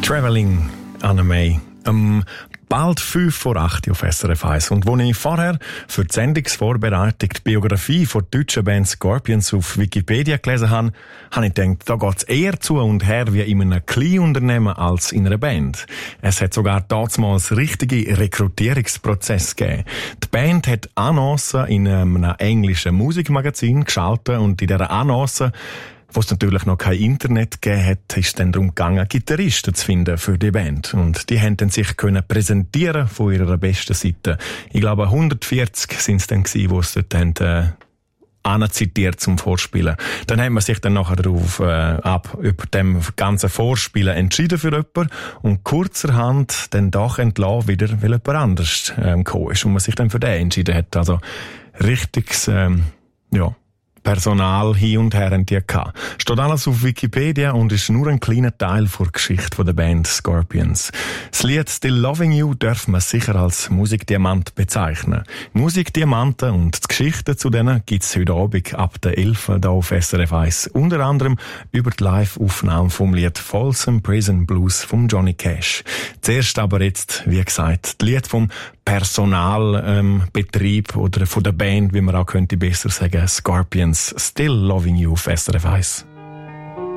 Travelling, Anna May. Bald 5:08 auf SRF 1. Und als ich vorher für die Sendungsvorbereitung die Biografie der deutschen Band Scorpions auf Wikipedia gelesen habe, habe ich gedacht, da geht es eher zu und her wie in einem Kleinunternehmen als in einer Band. Es hat sogar damals richtige Rekrutierungsprozess gegeben. Die Band hat Annoncen in einem englischen Musikmagazin geschaltet und in dieser Annonce, wo es natürlich noch kein Internet gegeben hat, ist dann darum gegangen, Gitarristen zu finden für die Band. Und die haben dann sich können präsentieren von ihrer besten Seite. Ich glaube, 140 sind es dann gewesen, die es dort haben, anzitiert zum Vorspielen. Dann haben wir sich dann nachher darauf über dem ganzen Vorspielen entschieden für jemanden und kurzerhand dann doch entlassen wieder, weil jemand anders gekommen ist und man sich dann für den entschieden hat. Also richtiges, Personal hin und her haben die gehabt. Steht alles auf Wikipedia und ist nur ein kleiner Teil der Geschichte der Band Scorpions. Das Lied Still Loving You darf man sicher als Musikdiamant bezeichnen. Musikdiamanten und die Geschichten zu denen gibt's heute Abend ab der 11 hier auf SRF 1. Unter anderem über die Live-Aufnahme vom Lied Folsom Prison Blues von Johnny Cash. Zuerst aber jetzt, wie gesagt, das Lied vom Personalbetrieb oder von der Band, wie man auch könnte besser sagen, Scorpions, Still Loving You auf SRF 1.